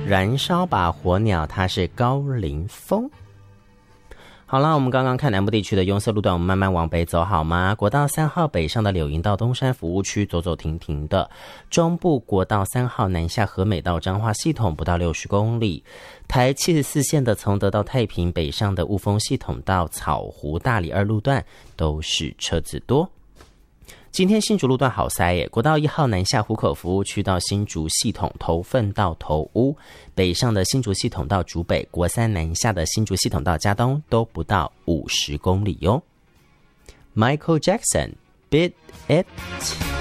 燃烧吧火鸟，它是高凌风。好了，我们刚刚看南部地区的拥塞路段，我们慢慢往北走好吗？国道3号北上的柳营到东山服务区走走停停的，中部国道3号南下和美到彰化系统不到60公里，台74线的从德到太平北上的雾峰系统到草湖大里2路段都是车子多。今天新竹路段好塞耶，国道1号南下湖口服务区到新竹系统头份到头屋，北上的新竹系统到竹北，国3南下的新竹系统到嘉东都不到50公里哟。Michael Jackson, Beat It。